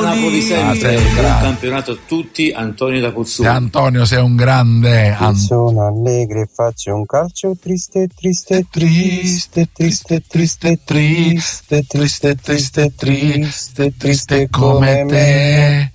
Napoli sempre, buon campionato a tutti. Antonio da Pozzuoli. Antonio, sei un grande. Sono allegro e faccio un calcio triste, triste, triste, triste, triste, triste, triste, triste, triste, triste come te.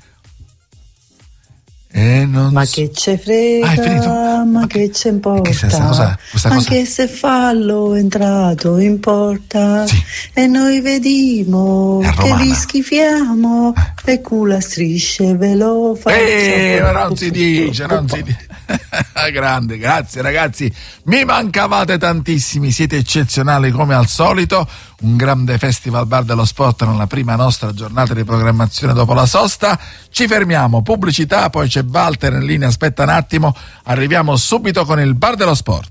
Ma che ce frega, ma che ce importa, questa cosa? Anche se fallo entrato in porta, sì. E noi vedimo che li schifiamo e culo strisce ve lo faccio. Ma non si dice. Grande, grazie ragazzi, mi mancavate tantissimi, siete eccezionali come al solito. Un grande festival bar dello sport nella prima nostra giornata di programmazione dopo la sosta. Ci fermiamo, pubblicità, poi c'è Walter in linea, aspetta un attimo, arriviamo subito con il bar dello sport.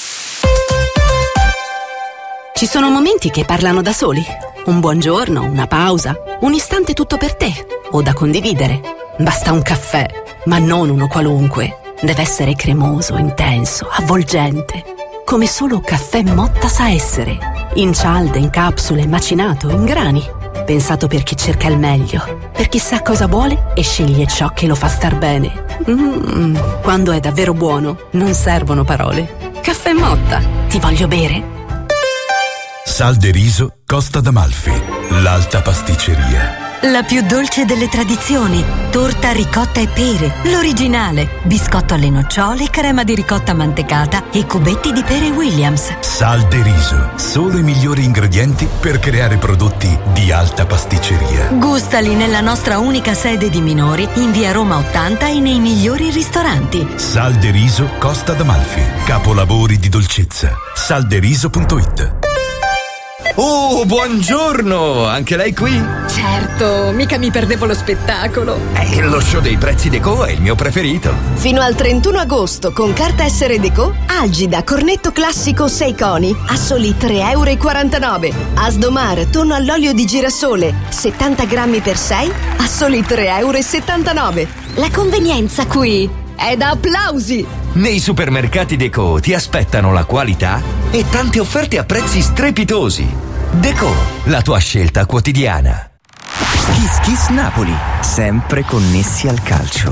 Ci sono momenti che parlano da soli, un buongiorno, una pausa, un istante tutto per te o da condividere. Basta un caffè, ma non uno qualunque, deve essere cremoso, intenso, avvolgente, come solo Caffè Motta sa essere. In cialde, in capsule, macinato, in grani. Pensato per chi cerca il meglio, per chi sa cosa vuole e sceglie ciò che lo fa star bene. Quando è davvero buono, non servono parole. Caffè Motta, ti voglio bere. Sal de Riso Costa d'Amalfi, l'alta pasticceria. La più dolce delle tradizioni, torta ricotta e pere, l'originale, biscotto alle nocciole, crema di ricotta mantecata e cubetti di pere Williams. Sal de Riso, solo i migliori ingredienti per creare prodotti di alta pasticceria. Gustali nella nostra unica sede di Minori, in via Roma 80 e nei migliori ristoranti. Sal de Riso Costa d'Amalfi, capolavori di dolcezza. salderiso.it. Oh, buongiorno! Anche lei qui? Certo, mica mi perdevo lo spettacolo. Lo show dei prezzi Deco è il mio preferito. Fino al 31 agosto, con carta essere Deco, Algida Cornetto Classico 6 coni a soli 3,49 €. Asdomar tonno all'olio di girasole 70 grammi per 6 a soli 3,79 €. La convenienza qui è da applausi! Nei supermercati Deco ti aspettano la qualità e tante offerte a prezzi strepitosi. Deco, la tua scelta quotidiana. Kiss Kiss Napoli, sempre connessi al calcio.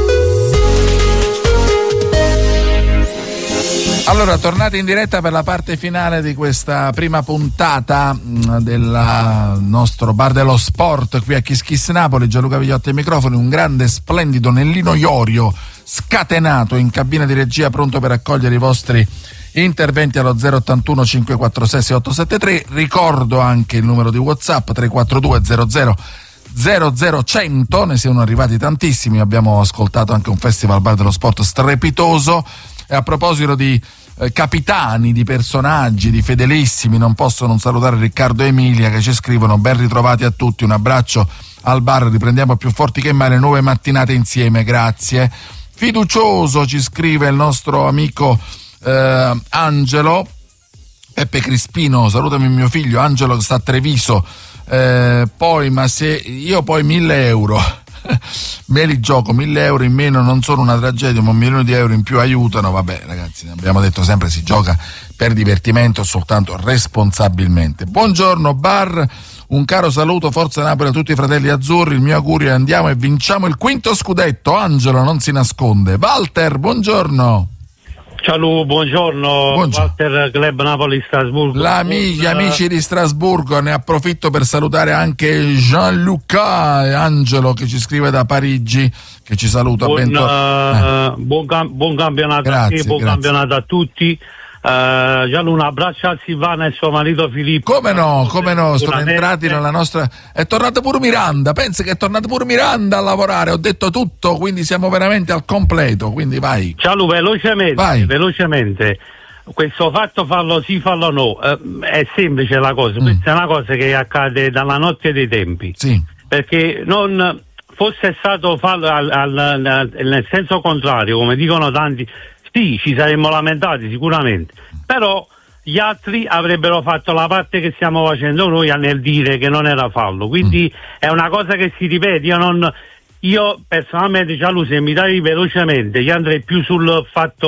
Allora, tornate in diretta per la parte finale di questa prima puntata del nostro bar dello sport qui a Kiss Kiss Napoli. Gianluca Vigliotti ai microfoni, un grande splendido Nellino Iorio scatenato in cabina di regia, pronto per accogliere i vostri interventi allo 081 546 6873. Ricordo anche il numero di WhatsApp 342 00 00100, ne siano arrivati tantissimi, abbiamo ascoltato anche un festival bar dello sport strepitoso. E a proposito di capitani, di personaggi, di fedelissimi, non posso non salutare Riccardo e Emilia che ci scrivono: ben ritrovati a tutti, un abbraccio al bar, riprendiamo più forti che mai le nuove mattinate insieme, grazie. Fiducioso ci scrive il nostro amico Angelo. Peppe Crispino, salutami mio figlio Angelo che sta a Treviso, poi ma se io poi 1.000 euro me li gioco, 1.000 euro in meno non sono una tragedia, ma 1 milione di euro in più aiutano. Vabbè ragazzi, abbiamo detto sempre, si gioca per divertimento, soltanto responsabilmente. Buongiorno bar, un caro saluto, forza Napoli a tutti i fratelli azzurri, il mio augurio è andiamo e vinciamo il 5° scudetto. Angelo non si nasconde. Walter, buongiorno. Ciao, buongiorno. Walter, Club Napoli Strasburgo. Gli amici di Strasburgo, ne approfitto per salutare anche Gianluca e Angelo che ci scrive da Parigi, che ci saluta. Buon campionato, grazie, buon campionato a tutti. Gianlu, un abbraccio a Silvana e suo marito Filippo. Come no, sono entrati nella nostra. È tornato pure Miranda, pensa che è tornato pure Miranda a lavorare, ho detto tutto, quindi siamo veramente al completo, quindi vai. Gianlu, velocemente. Questo fatto fallo sì, fallo no, è semplice la cosa, questa è una cosa che accade dalla notte dei tempi. Sì. Perché non fosse stato fallo nel senso contrario, come dicono tanti, sì, ci saremmo lamentati sicuramente, però gli altri avrebbero fatto la parte che stiamo facendo noi nel dire che non era fallo, quindi è una cosa che si ripete. Io personalmente, Gianlu, se mi dai velocemente, io andrei più sul fatto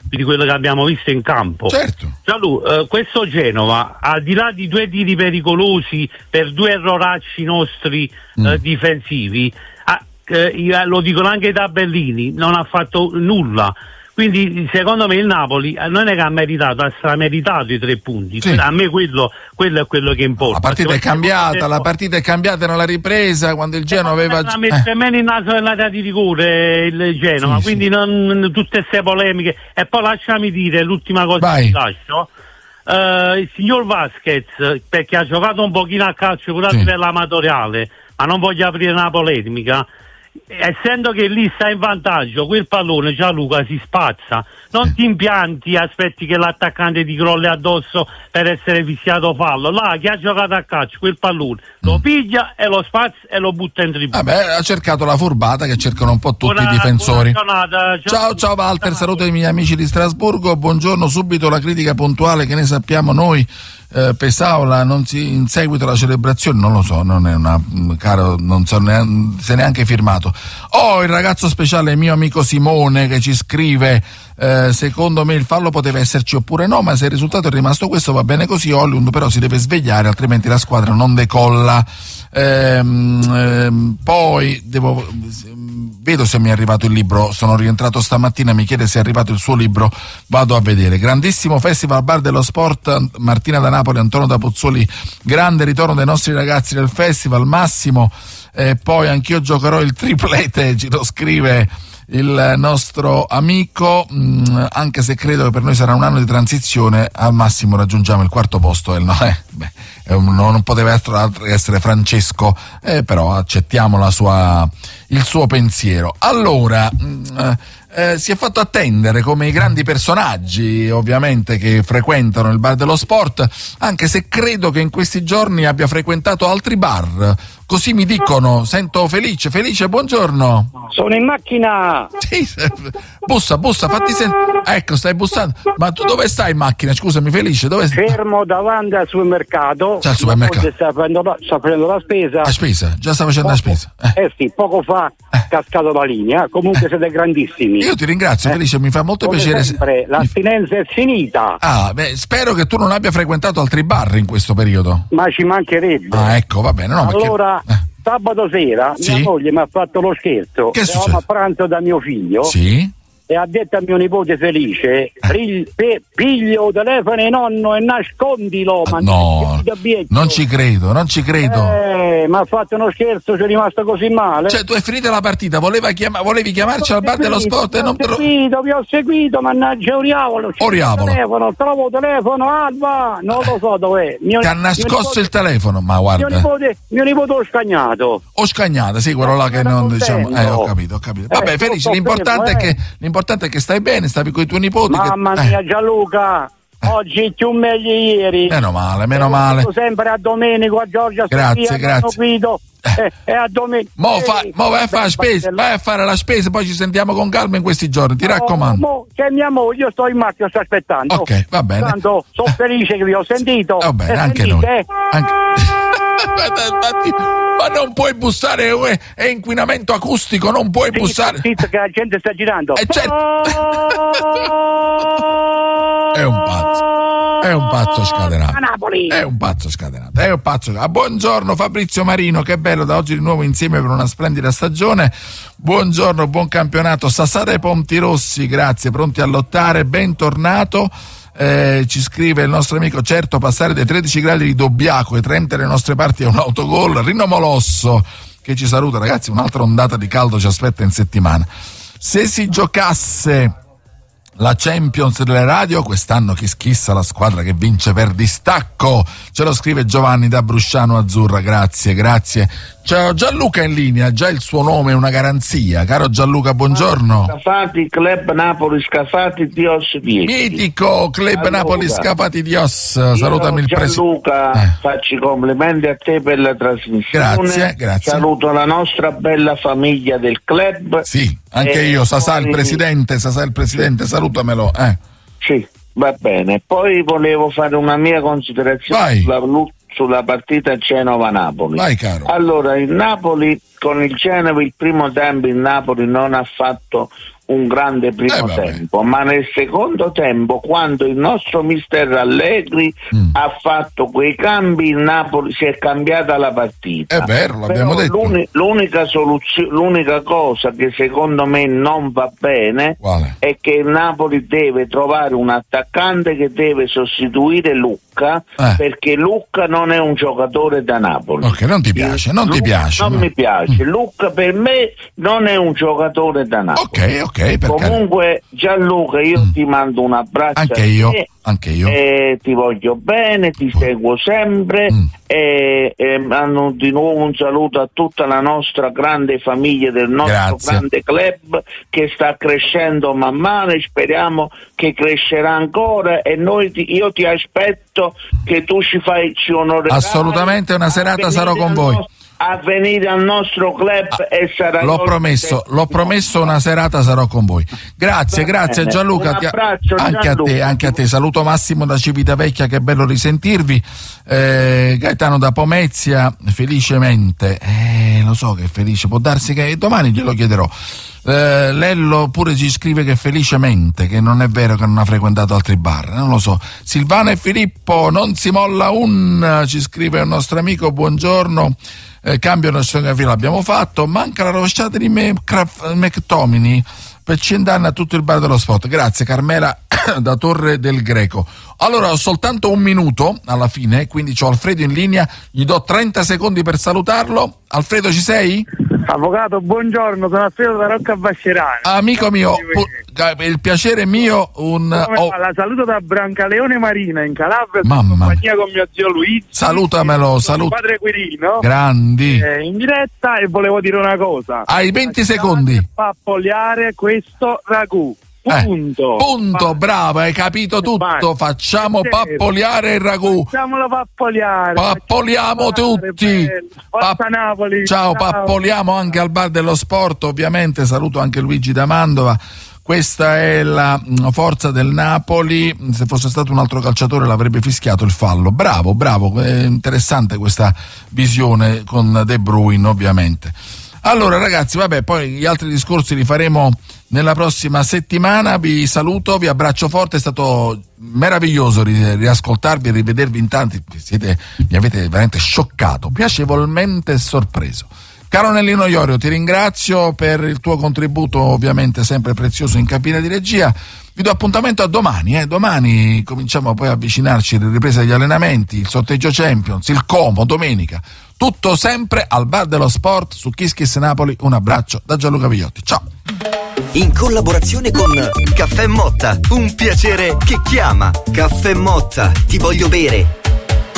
di quello che abbiamo visto in campo. Certo. Questo Genova, al di là di 2 tiri pericolosi per 2 erroracci nostri difensivi, lo dicono anche i tabellini, non ha fatto nulla. Quindi secondo me il Napoli non è che ha meritato, ha strameritato i 3 punti. Sì. A me quello è quello che importa. La partita è cambiata nella ripresa, quando il Genova aveva ha messo meno in naso nell'area di rigore il Genova, quindi non tutte queste polemiche. E poi lasciami dire l'ultima cosa che ti lascio. Il signor Vasquez, perché ha giocato un pochino a calcio pure a livello amatoriale, ma non voglio aprire una polemica, essendo che lì sta in vantaggio, quel pallone Gianluca si spazza, non ti impianti, aspetti che l'attaccante ti crolli addosso per essere fischiato fallo. Là chi ha giocato a calcio quel pallone lo piglia e lo spazza e lo butta in tribuna. Vabbè, ha cercato la furbata che cercano un po' tutti i difensori. Ciao Walter, saluto i miei amici di Strasburgo, buongiorno. Subito la critica puntuale, che ne sappiamo noi. Pesaola in seguito alla celebrazione, non lo so, non è non so se neanche firmato. Il ragazzo speciale, mio amico Simone, che ci scrive: secondo me il fallo poteva esserci oppure no, ma se il risultato è rimasto questo va bene così. Hollywood però si deve svegliare, altrimenti la squadra non decolla. Poi vedo se mi è arrivato il libro, sono rientrato stamattina, mi chiede se è arrivato il suo libro, vado a vedere. Grandissimo Festival Bar dello Sport, Martina da Napoli, Antonio da Pozzuoli, grande ritorno dei nostri ragazzi del festival, Massimo. Poi anch'io giocherò il triplete, ci lo scrive il nostro amico, anche se credo che per noi sarà un anno di transizione, al massimo raggiungiamo il 4º posto. Non poteva essere Francesco, però accettiamo il suo pensiero. Allora, si è fatto attendere come i grandi personaggi, ovviamente, che frequentano il Bar dello Sport, anche se credo che in questi giorni abbia frequentato altri bar. Così mi dicono. Sento Felice, buongiorno. Sono in macchina. Sì, bussa, fatti sentire. Ecco, stai bussando. Ma tu dove stai in macchina? Scusami Felice, dove stai? Fermo davanti al supermercato. C'è il supermercato. Sta prendendo la spesa. La spesa? Già sta facendo la spesa? Sì, poco fa cascato la linea. Comunque siete grandissimi. Io ti ringrazio Felice, mi fa molto come piacere. Sempre, l'astinenza è finita. Spero che tu non abbia frequentato altri bar in questo periodo. Ma ci mancherebbe. Ecco, va bene. No, allora, sabato sera mia moglie mi ha fatto lo scherzo. Che eravamo a pranzo da mio figlio. Sì. E ha detto a mio nipote Felice: piglio il telefono e nonno e nascondilo. No, non ci credo. Mi ha fatto uno scherzo, ci è rimasto così male. Cioè, tu hai finito la partita, volevi chiamarci al Bar dello Sport e non te lo... Vi ho seguito, mannaggia Oriavolo. Trovo il telefono, Alba, non lo so dov'è. Ti ha nascosto il telefono, ma guarda. Mio nipote ho scagnato. Sì, quello là che non diciamo. Ho capito. Vabbè, Felice, l'importante è che stai bene, stavi con i tuoi nipoti. Mamma mia, Gianluca, oggi più meglio ieri. Meno male. Sempre a Domenico, a Giorgia. Grazie. Guido, e a Domenico. Vai a fare la spesa, vai a fare la spesa, poi ci sentiamo con calma in questi giorni, ti raccomando. C'è mia moglie, io sto in macchina, sto aspettando. Ok, va bene. Tanto sono felice che vi ho sentito. Va bene, anche noi. Ma non puoi bussare, è inquinamento acustico, non puoi bussare. Zitto, che la gente sta girando. È un pazzo scatenato. È un pazzo scatenato. Buongiorno Fabrizio Marino, che bello, da oggi di nuovo insieme per una splendida stagione. Buongiorno, buon campionato. Sassare Pontirossi, grazie, pronti a lottare, bentornato. Ci scrive il nostro amico: certo, passare dai 13 gradi di Dobbiaco ai 30 le nostre parti è un autogol. Rino Molosso che ci saluta, ragazzi, un'altra ondata di caldo ci aspetta in settimana. Se si giocasse la Champions delle radio, quest'anno chissà la squadra che vince per distacco, ce lo scrive Giovanni da Brusciano Azzurra, grazie. C'è Gianluca in linea, già il suo nome è una garanzia. Caro Gianluca, buongiorno. Scafati, Club Napoli Scafati Dios 10. Mitico Club allora, Napoli Scafati Dios, salutami il presidente. Gianluca, faccio i complimenti a te per la trasmissione. Grazie. Saluto la nostra bella famiglia del club. Sì, anche io, Sasà il presidente, salutamelo. Sì, va bene. Poi volevo fare una mia considerazione sulla partita Genova-Napoli. Vai, caro. Allora, il Napoli con il Genova il primo tempo il Napoli non ha fatto un grande primo tempo, ma nel secondo tempo, quando il nostro mister Allegri ha fatto quei cambi, il Napoli si è cambiata la partita. È vero, l'abbiamo detto. L'unica soluzione, l'unica cosa che secondo me non va bene è che il Napoli deve trovare un attaccante che deve sostituire Lucca, perché Lucca non è un giocatore da Napoli. Ok, non ti piace, non ti piace. Non mi piace. Lucca per me non è un giocatore da Napoli. Ok. Comunque Gianluca, io ti mando un abbraccio anche io ti voglio bene, ti seguo sempre e mando di nuovo un saluto a tutta la nostra grande famiglia del nostro grande club che sta crescendo man mano e speriamo che crescerà ancora, e io ti aspetto che tu ci onorerai. Assolutamente, una serata sarò con voi. A venire al nostro club e sarà. L'ho promesso, una serata sarò con voi. Grazie Gianluca. Un abbraccio, anche a te. Saluto Massimo da Civitavecchia, che è bello risentirvi. Gaetano da Pomezia, felicemente. Lo so che è felice, può darsi che domani glielo chiederò. Lello pure ci scrive che felicemente, che non è vero che non ha frequentato altri bar, non lo so. Silvano e Filippo, non si molla ci scrive un nostro amico, buongiorno. Cambio la scenografia l'abbiamo fatto, manca la rovesciata di McTominay per 100 anni a tutto il bar dello sport. Grazie Carmela da Torre del Greco. Allora ho soltanto un minuto alla fine, quindi c'ho Alfredo in linea, gli do 30 secondi per salutarlo. Alfredo, ci sei? Avvocato, buongiorno, sono Alfredo da Rocca Bascerano. Amico mio, il piacere è mio. La saluto da Brancaleone Marina in Calabria, in compagnia con mio zio Luigi. Salutamelo, padre Quirino. Grandi. In diretta, e volevo dire una cosa. Hai 20 secondi. Pappogliare questo ragù. Punto, bravo, hai capito tutto. Facciamo pappoliare il ragù. Facciamolo pappoliare. Pappoliamo tutti. Napoli. Ciao, pappoliamo anche al bar dello sport, ovviamente. Saluto anche Luigi da Mantova. Questa è la forza del Napoli. Se fosse stato un altro calciatore l'avrebbe fischiato il fallo. Bravo, è interessante questa visione con De Bruyne, ovviamente. Allora ragazzi, poi gli altri discorsi li faremo nella prossima settimana. Vi saluto, vi abbraccio forte, è stato meraviglioso riascoltarvi e rivedervi in tanti, mi avete veramente scioccato, piacevolmente sorpreso. Caro Nellino Iorio, ti ringrazio per il tuo contributo, ovviamente sempre prezioso in cabina di regia. Vi do appuntamento a domani. Domani cominciamo poi a avvicinarci alla ripresa degli allenamenti, il sorteggio Champions, il Como, domenica. Tutto sempre al bar dello sport su Kiss Kiss Napoli. Un abbraccio da Gianluca Vigliotti. Ciao. In collaborazione con Caffè Motta, un piacere che chiama. Caffè Motta, ti voglio bere.